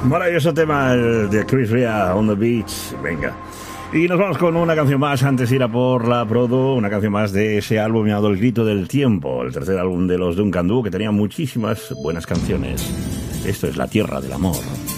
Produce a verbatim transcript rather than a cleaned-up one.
Maravilloso tema el de Chris Rea, On the Beach. Venga. Y nos vamos con una canción más antes de ir a por la Prodo, una canción más de ese álbum llamado El Grito del Tiempo, el tercer álbum de los Duncan Du, que tenía muchísimas buenas canciones. Esto es La Tierra del Amor.